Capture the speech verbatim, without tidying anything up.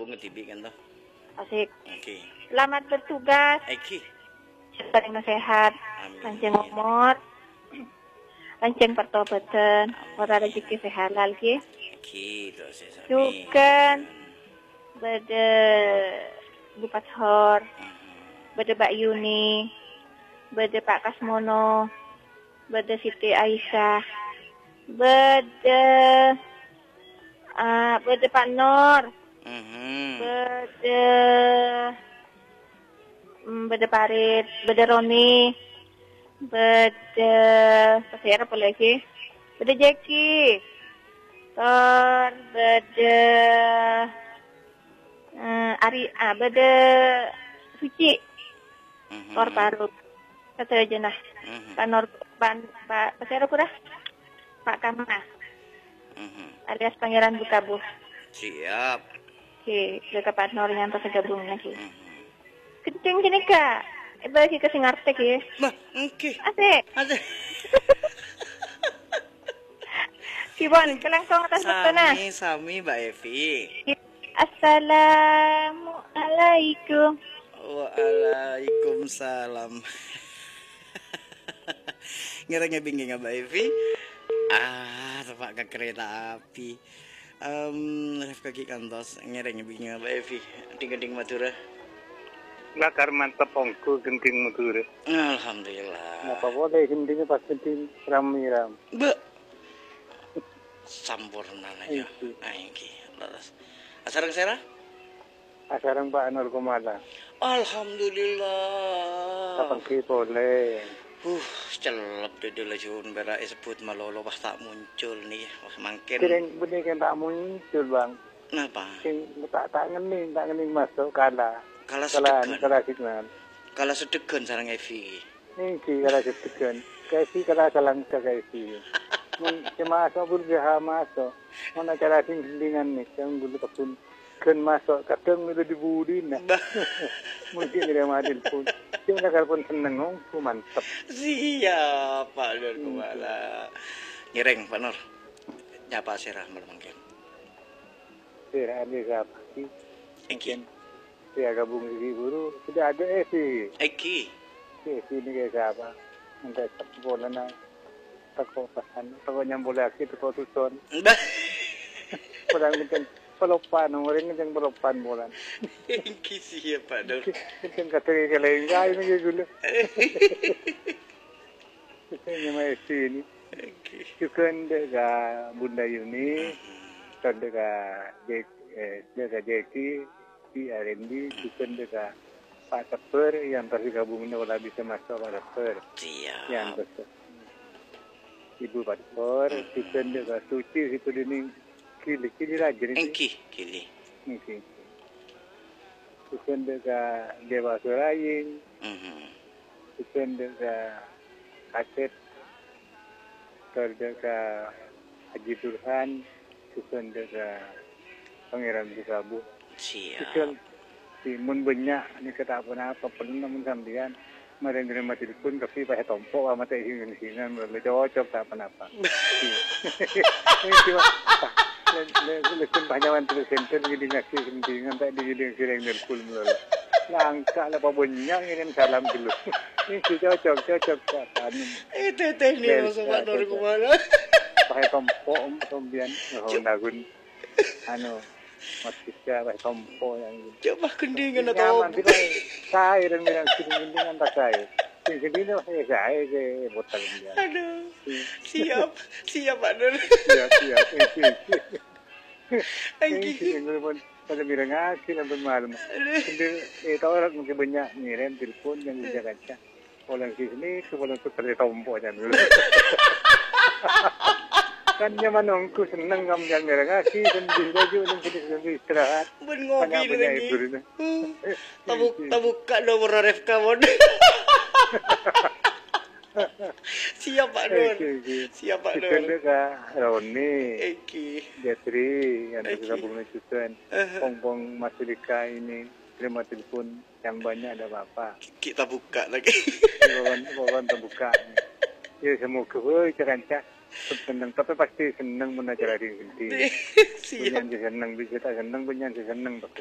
gabung ngetibi kan toh. Asik. Oke. Okay. Selamat bertugas. Eki. Paling sehat. Lanceng umur. Lanceng pertobatan. Ora rezeki sehat lagi. Eki, dosa sami. Juga bade Bupat Hor. Bade Mbak Yuni. Bade Pak Kasmono. Bade Siti Aisyah. Bade uh, bade Pak Nur. Mhm. Bade mm, bade Parit, bade Roni. Bade pasir apa lagi? Bade Jackie. Tor bade uh, Ari ah bade Suci. Mhm. Tor Parut. Satu aja nah. Mhm. Pak Nur Pak Pak pasir apa dah? Pak Kamna. Mhm. Alias Pangeran Bukabu. Siap. Oke, ke Pak Nur yang terus gabung lagi. Mhm. Kencing sini kak. Eh bagi ke Singartek ya. Bah, oke. Asik. Asik. Sibon, kelangkong atas petona. Sami, sami Mbak Evi. Assalamualaikum. Waalaikumsalam. Ngeranya bingung Mbak Evi. Ah, tepak ke kereta api. Um, Ref kaki kantos ngerenya bingung Mbak Evi. Ding-ding Madura. Lakar mantap ongku genting Madura. Alhamdulillah. Apa boleh gentingnya pas genting ram-ram. Mbak. Sampurna aja. Aingki. Terus. Asarang Sera? Asarang Pak Nur Kumala. Alhamdulillah. Kapan ki boleh. Uh, celep dede lajun bera sebut malolo pas tak muncul nih. Wah mangken. Kirain benih kan tak muncul bang. Kenapa? Sing tak tak ngening, tak ngening masuk kala. Kala Kala sedegan. kala signan. Kala sedegan sarang Evi. Niki kala sedegan. Kasi kala salang ka kasi. Mun cuma asal berusaha masuk. Mana cara singlingan nih, yang dulu kapun kan masuk kadang itu dibudin. Mungkin dia madil pun. Dia nakal pun seneng, oh, mantap. Siap Pak Nur Kumala. Nyereng Pak Nur. Nyapa serah mangken. Saya ada siapa sih? Eki. Saya gabung di guru. Sudah ada eh sih. Eki. Esi ini kayak siapa? Entah satu bola na. Tako pasan. Tako nyambul lagi. Tako susun. Mbak. Padang kencang pelopan. Orang kencang pelopan bola. Eki siap Pak Nur. Kencang katanya kalian. Kaya ini kayak dulu. Kencangnya mah esi ini. Juga ada Bunda Yuni. Ada Jaga Jeki. Di R and D. Juga ada Pak Teper yang tergabung wala bisa masuk Pak Teper. Siap. Yang terus Ibu Pak Teper, juga ada Suci situ dini kili kili lagi nih. Eki kili. Oke. Juga ada Dewa Suraing, Mhm. juga ada Acet, ada Haji Turhan, juga ada Pangeran Bukabu. Siap. Si mun banyak ni kata apa apa pernah mun sambian maren dari mati pun tapi pakai tompok sama teh hingan hingan boleh cocok tak apa apa. Ini cuma lekun panjangan terus center gini ngaksi sendingan tak di gini sireng nerpul mula. Langka lah banyak ini salam dulu. Ini cocok cocok kan. Itu teknik masuk Pak Nur Kumala. Pakai tompok tombian nagun anu masih pakai tompo yang ini. Coba kendingan atau Nyaman sih saya dan bilang kendingan tak saya. Kendingan saya saya ke botol dia. Aduh. Siap, siap Pak Nur. Siap siap. Eki. Ini pun pada bilang ngasih sampai malam. Jadi itu orang mungkin banyak ngirim telepon yang dijaga. Orang sini sebelum itu terjadi tompo aja dulu. Kan nyaman nongku seneng kamu jangan merah kaki sendiri aja udah sendiri istirahat. Ben ngopi lagi. Tabuk tabuka nomor ref kamu. Siap Pak Nur. Siap Pak Nur. Kita dekat Roni, Eki. Jatri yang tergabung dengan Susan. Pong-pong Masulika ini terima telepon yang banyak ada apa? Kita buka lagi. Bawan bawan terbuka. Ya semoga cerancak. Senang, tapi pasti senang menajar hari ini. Siap. Punya senang, bisa tak senang, punya senang.